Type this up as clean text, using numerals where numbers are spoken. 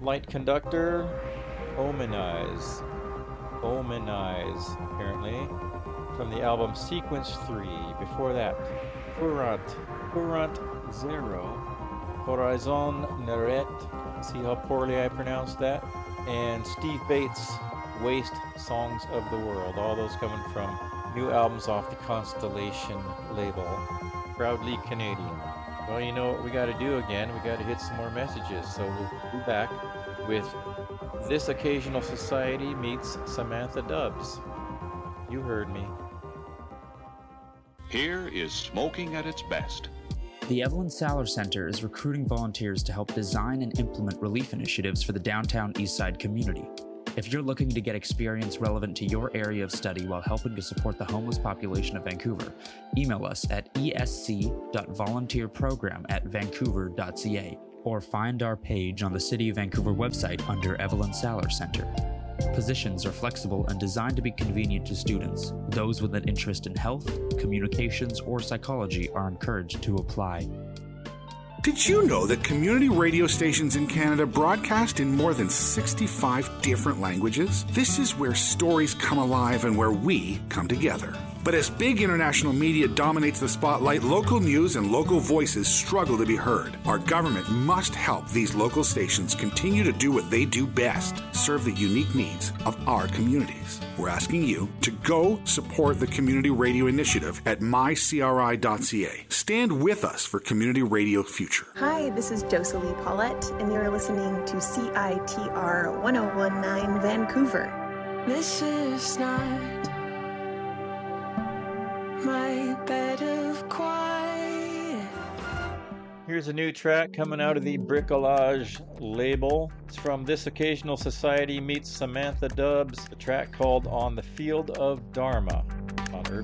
Spotlight Conductor, Omenize, apparently, from the album Sequence 3. Before that, Courant Zero, Horizon Neret, see how poorly I pronounced that, and Steve Bates, Waste Songs of the World, all those coming from new albums off the Constellation label, proudly Canadian. Well, you know what we got to do again, we got to hit some more messages, so we'll be back with This Occasional Society Meets Samantha Dubbs. You heard me. Here is smoking at its best. The Evelyn Saller Center is recruiting volunteers to help design and implement relief initiatives for the downtown Eastside community. If you're looking to get experience relevant to your area of study while helping to support the homeless population of Vancouver, email us at esc.volunteerprogram@vancouver.ca or find our page on the City of Vancouver website under Evelyn Saller Center. Positions are flexible and designed to be convenient to students. Those with an interest in health, communications, or psychology are encouraged to apply. Did you know that community radio stations in Canada broadcast in more than 65 different languages? This is where stories come alive and where we come together. But as big international media dominates the spotlight, local news and local voices struggle to be heard. Our government must help these local stations continue to do what they do best, serve the unique needs of our communities. We're asking you to go support the Community Radio Initiative at mycri.ca. Stand with us for Community Radio Future. Hi, this is Jocelyn Paulette, and you're listening to CITR 1019 Vancouver. This is not my bed of quiet. Here's a new track coming out of the Bricolage label. It's from This Occasional Society Meets Samantha Dubbs, a track called On the Field of Dharma on Urban